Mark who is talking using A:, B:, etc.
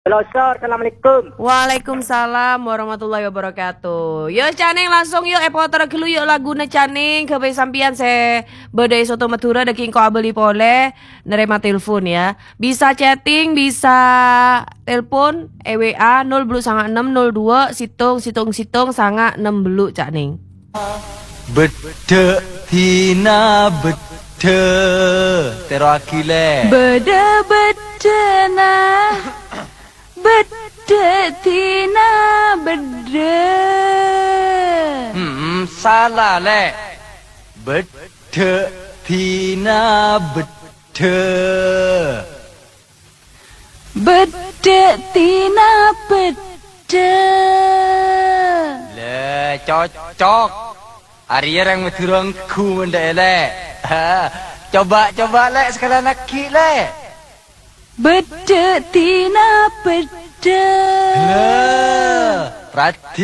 A: Halo, Sir. Assalamualaikum.
B: Waalaikumsalam warahmatullahi wabarakatuh. Yo Caning langsung yuk epoter dulu yuk laguna Caning kepe sampian se bedai soto Madura deking ko abeli pole nerima telepon ya. Bisa chatting, bisa telepon EWA 02602 situng sanga 6 belu Caning.
C: Bede tina bede tero akile.
D: Beda na beda tina beda.
C: Salah le. Bede tina bede.
D: Beda tina beda.
C: Le cocok. Hari orang Madura ku mendek le. Coba le sekalian laki le.
D: Beda tina beda.
C: Rati